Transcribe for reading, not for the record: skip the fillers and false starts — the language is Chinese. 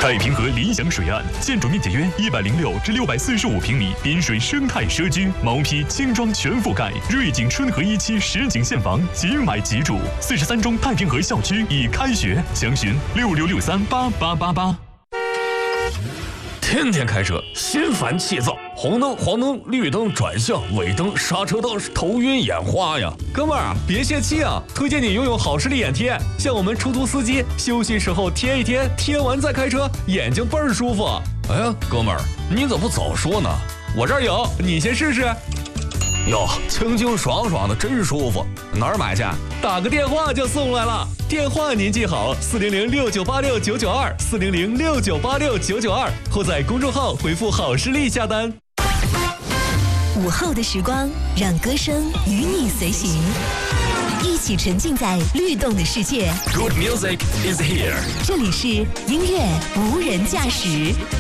太平河理想水岸，建筑面积约106至645平米，滨水生态社区，毛坯轻装全覆盖，瑞景春和1期实景现房，即买即住。43中太平河校区已开学，详询66638888。 天天开车，心烦气躁，红灯、黄灯、绿灯、转向、尾灯、刹车灯，头晕眼花呀！ 哥们儿啊，别泄气啊！推荐你拥有好视力眼贴，像我们出租司机休息时候贴一贴，贴完再开车，眼睛倍儿舒服。 哎呀，哥们儿，你怎么不早说呢？ 我这儿有，你先试试。 哟，清清爽爽的，真舒服。哪儿买去？ 打个电话就送来了。电话您记好：40069869929240069869992，或在公众号回复“好视力”下单。 午后的时光，让歌声与你随行，一起沉浸在律动的世界。 Good music is here。 这里是音乐无人驾驶。